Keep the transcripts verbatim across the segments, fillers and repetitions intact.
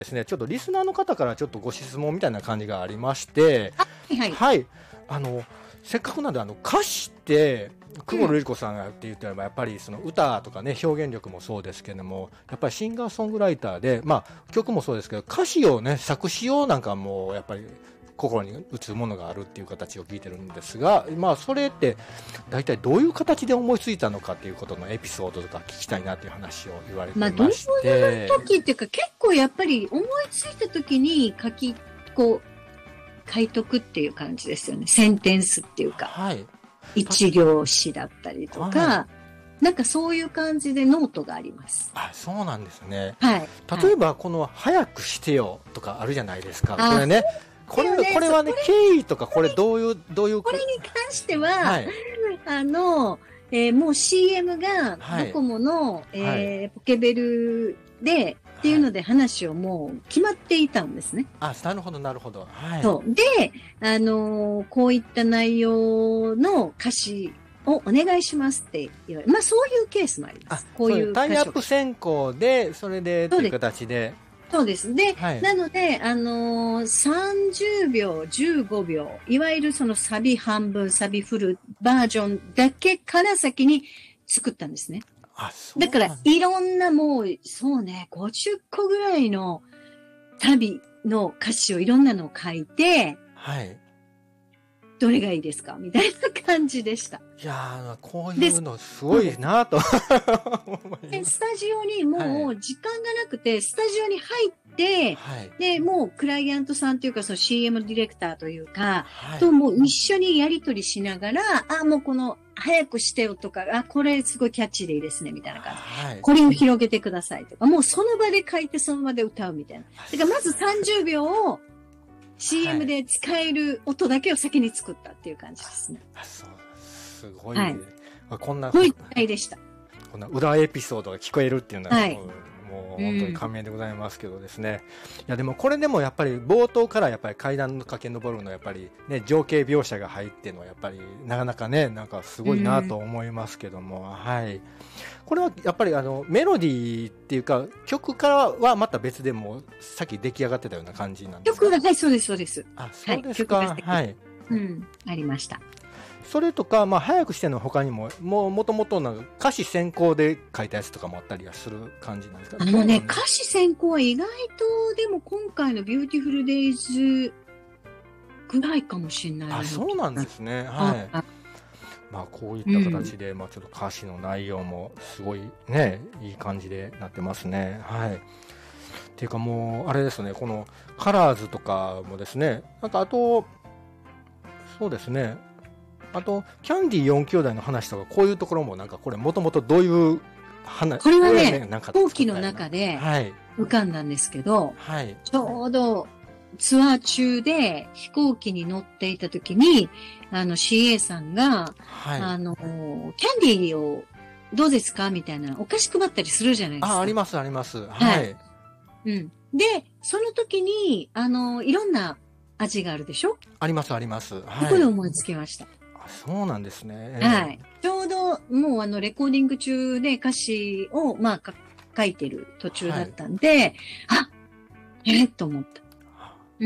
ですね、ちょっとリスナーの方からちょっとご質問みたいな感じがありまして、 はいはい。 はい、あのせっかくなんであの歌詞って久保瑠璃子さんがって言ってればやっぱりその歌とかね表現力もそうですけども、やっぱりシンガーソングライターで、まあ曲もそうですけど歌詞をね作詞をなんかもうやっぱり心に打つものがあるっていう形を聞いてるんですが、まあそれって大体どういう形で思いついたのかっていうことのエピソードとか聞きたいなっていう話を言われてまして、 まあ、どういう時っていうか、結構やっぱり思いついた時に書き、こう、書いとくっていう感じですよね。センテンスっていうか。 はい。 一行詞だったりとか、 はなんかそういう感じでノートがあります。 あ、そうなんですね。 はい。 例えばこの早くしてよとかあるじゃないですか。 あこれね。これ、 ねこれはね、 これ経緯とか、これどういう、どういう。 これに関しては、 はい。 あの、えーもう シーエム がはいドコモの、えーはポケベルで、っていうので話をもう決まっていたんですね。 あ、なるほど、なるほど。はい。 そう。で、あのーこういった内容の歌詞をお願いしますって言われる。まあそういうケースもありまあ、 す。こういうタイアッ歌詞をプ選考で、それで、という形で。 そうです。で、 はいなので、あのー、さんじゅうびょう、じゅうごびょう、いわゆるそのサビ半分、サビフルバージョンだけから先に作ったんですね。 あ、そうだから、いろんなもう、そうね、ごじゅっこぐらいのサビの歌詞をいろんなのを書いて、 はい。 どれがいいですかみたいな感じでした。 いやー、こういうのすごいなと。 で、スタジオにもう時間がなくて、スタジオに入って、 はい。 で、もうクライアントさんというか、その シーエム ディレクターというか、 はい。 ともう一緒にやりとりしながら、あ、もうこの、早くしてよとか、あ、これすごいキャッチーでいいですね、みたいな感じ。 はい。 これを広げてくださいとか、もうその場で書いてその場で歌うみたいな。だからまずさんじゅうびょうを シーエム で使える音だけを先に作ったっていう感じですね。 あ、そう、すごい。 はいこんな、 こういう時代でした。 こんな裏エピソードが聞こえるっていうのは、 はいもうもう本当に感銘でございますけどですね。いやでもこれでもやっぱり冒頭からやっぱり階段の駆け上るのやっぱりね情景描写が入ってのやっぱりなかなかねなんかすごいなと思いますけども、はい。これはやっぱりあのメロディーっていうか曲からはまた別でもさっき出来上がってたような感じなんですか。 曲が、はい、そうです、そうです。 あ、そうですか。 はい、曲がはい。 うん、ありました。 それとか、まあ、早くしての他にも、もう、もともとなんか歌詞先行で書いたやつとかもあったりはする感じなんですか。 あのね、歌詞先行は意外と、でも今回のビューティフルデイズぐらいかもしれない。 あ、そうなんですね。はい。 あまあ、こういった形で、うん、まあ、ちょっと歌詞の内容もすごいね、いい感じでなってますね。はい。っていうかもう、あれですね、このカラーズとかもですね、なんかあと、そうですね、あと、キャンディーよん兄弟の話とか、こういうところもなんか、これもともとどういう話、 これはね、 ね飛行機の中で浮かんだんですけど、 はい、 ちょうどツアー中で飛行機に乗っていた時に、あの シーエー さんが、はい、あの、キャンディーをどうですかみたいなお菓子配ったりするじゃないですか。 あ、あります、あります。はい。はい、 うん。で、その時に、あの、いろんな味があるでしょ？あります、あります。はい。 ここで思いつきました。 あ、そうなんですね。 はい。ちょうど、もうあの、レコーディング中で歌詞を、まあ、書いてる途中だったんで、はい、あ、えー、と思った。うん。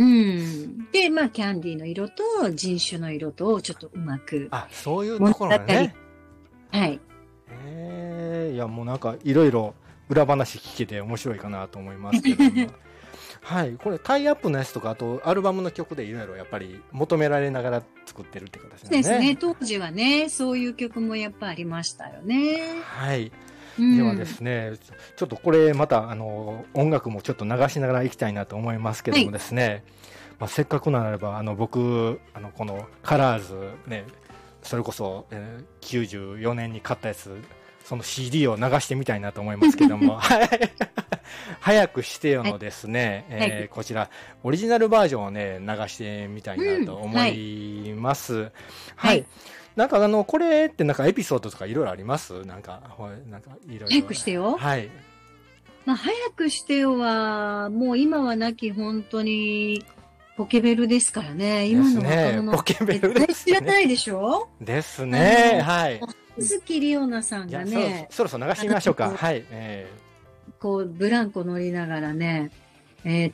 で、まあ、キャンディーの色と人種の色とちょっとうまく。 あ、そういうところね。 はい。 ええー、いや、もうなんか、いろいろ裏話聞けて面白いかなと思いますけども。はい。これ、タイアップのやつとか、あと、アルバムの曲でいろいろやっぱり求められながら作ってるって形ですね。 ですね。当時はね、そういう曲もやっぱありましたよね。 はい。うん、ではですね、ちょっとこれまた、あの、音楽もちょっと流しながらいきたいなと思いますけどもですね、はい、まあ、せっかくならば、あの、僕、あの、このカラーズね、それこそ、えー、きゅうじゅうよねんに買ったやつ、その シーディー を流してみたいなと思いますけども、早くしてよのですね、はい、えーはい、こちら、オリジナルバージョンをね、流してみたいなと思います。うん、はい。はい、なんかあの、これってなんかエピソードとかいろいろありますなんか、なんかいろいろ。 早くしてよ。 はい。 まあ、早くしてよは、もう今はなき本当に、ポケベルですからね。今の若者、 ね、ポケベルです、ね。 知らないでしょですね。はい。 鈴木里央奈さんがね。 そろそろ流してみましょうか。はい。えー、こう、ブランコ乗りながらね、 えー